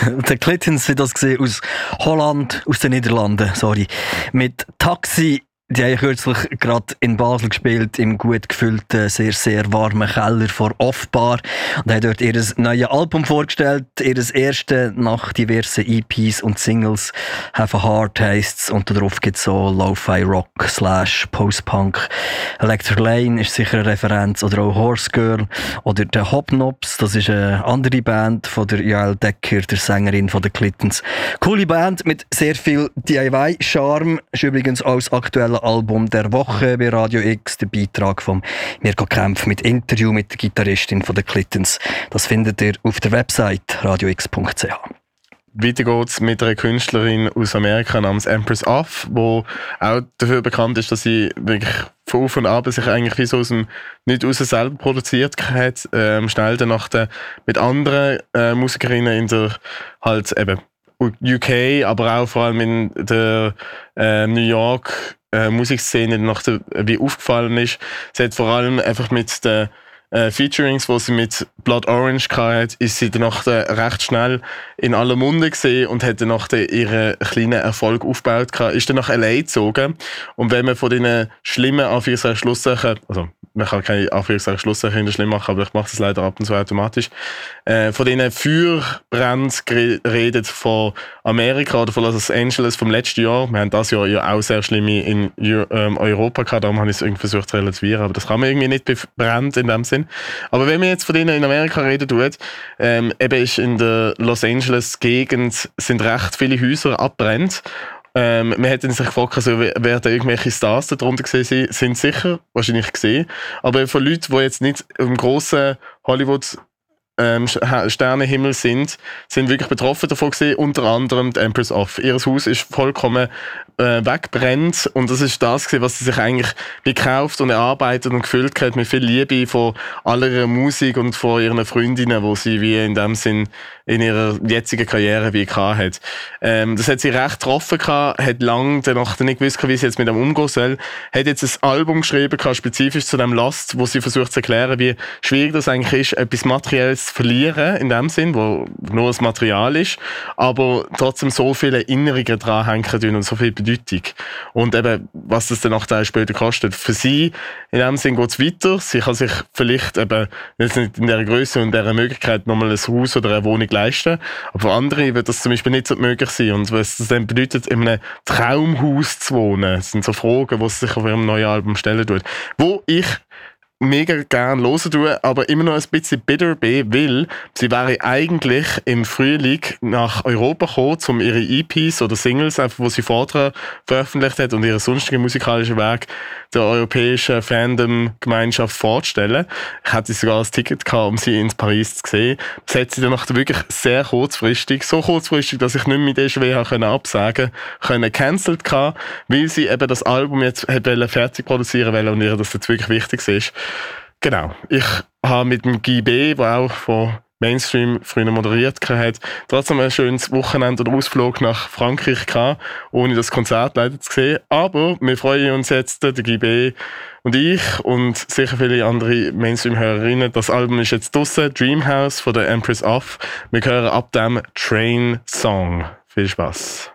Der Clintons sind das gesehen aus Holland, aus den Niederlanden, sorry. Mit Taxi. Die haben kürzlich gerade in Basel gespielt, im gut gefüllten, sehr, sehr warmen Keller vor Off-Bar. Und haben dort ihr neues Album vorgestellt, ihr erstes nach diversen EPs und Singles. Have a Heart heisst es. Und darauf gibt es so Lo-Fi Rock / Post-Punk. Electric Lane ist sicher eine Referenz. Oder auch Horse Girl. Oder der Hobnobs, das ist eine andere Band von der Jael Decker, der Sängerin von den Clintons. Coole Band mit sehr viel DIY-Charme. Ist übrigens auch das aktuelle Album der Woche bei Radio X, der Beitrag von Mirko Kempf mit Interview mit der Gitarristin von den Clintons. Das findet ihr auf der Website radiox.ch. Weiter geht's mit einer Künstlerin aus Amerika namens Empress Off, die auch dafür bekannt ist, dass sie wirklich von auf und ab sich eigentlich wie so aus dem nicht raus selber produziert hat, schnell danach mit anderen Musikerinnen in der halt eben UK, aber auch vor allem in der New York Musikszene wie aufgefallen ist. Sie hat vor allem einfach mit den Featurings, die sie mit Blood Orange hatte, ist sie danach recht schnell in aller Munde gesehen und hat danach ihren kleinen Erfolg aufgebaut gehabt, ist dann nach LA gezogen. Und wenn man von diesen schlimmen Anführungszeichen, also man kann keine Anführungszeichen in der schlimm machen, aber ich mache das leider ab und zu automatisch, von diesen Feuerbränden redet von Amerika oder von Los Angeles vom letzten Jahr. Wir haben das Jahr ja auch sehr schlimme in Europa gehabt, darum habe ich es irgendwie versucht zu relativieren, aber das kann man irgendwie nicht bebrennen in dem Sinn. Aber wenn wir jetzt von denen in Amerika reden tun, eben ist in der Los Angeles Gegend sind recht viele Häuser abbrennt. Man hätte sich gefragt, also, wer da irgendwelche Stars darunter gesehen sind sicher, wahrscheinlich gesehen. Aber von Leuten, die jetzt nicht im grossen Hollywood Sternenhimmel sind wirklich betroffen davon gewesen, unter anderem die Empress Off. Ihr Haus ist vollkommen weggebrannt und das ist das gewesen, was sie sich eigentlich gekauft und erarbeitet und gefüllt hat mit viel Liebe von aller ihrer Musik und von ihren Freundinnen, die sie wie in dem Sinn in ihrer jetzigen Karriere wie gehabt hat. Das hat sie recht getroffen gehabt, hat lange danach nicht gewusst, wie sie jetzt mit dem umgehen soll, hat jetzt ein Album geschrieben gehabt, spezifisch zu dem Last, wo sie versucht zu erklären, wie schwierig das eigentlich ist, etwas Materielles zu verlieren, in dem Sinn, wo nur das Material ist, aber trotzdem so viele Erinnerungen dran hängen und so viel Bedeutung. Und eben, was das dann nachher später kostet. Für sie, in dem Sinn geht es weiter. Sie kann sich vielleicht eben jetzt nicht in dieser Größe und dieser Möglichkeit nochmal ein Haus oder eine Wohnung leisten. Aber für andere wird das zum Beispiel nicht so möglich sein. Und was das dann bedeutet, in einem Traumhaus zu wohnen, das sind so Fragen, die sie sich auf ihrem neuen Album stellen tut. Wo ich mega gerne hören tue, aber immer noch ein bisschen bitter bin, weil sie wäre eigentlich im Frühling nach Europa gekommen, um ihre EPs oder Singles, einfach, die sie vorher veröffentlicht hat und ihren sonstigen musikalischen Weg der europäischen Fandom-Gemeinschaft vorzustellen. Ich hatte sogar ein Ticket gehabt, um sie in Paris zu sehen. Das hat sie dann wirklich sehr kurzfristig, so kurzfristig, dass ich nicht mehr mit der schwer absagen konnte, cancelled gehabt, weil sie eben das Album jetzt fertig produzieren wollte und ihr das jetzt wirklich wichtig ist. Genau. Ich habe mit dem Guy B., der auch von Mainstream früher moderiert hat, trotzdem ein schönes Wochenende oder Ausflug nach Frankreich gehabt, ohne das Konzert leider zu sehen. Aber wir freuen uns jetzt, der Guy B. und ich und sicher viele andere Mainstream-Hörerinnen. Das Album ist jetzt draussen, Dreamhouse von der Empress Off. Wir hören ab dem Train Song. Viel Spaß.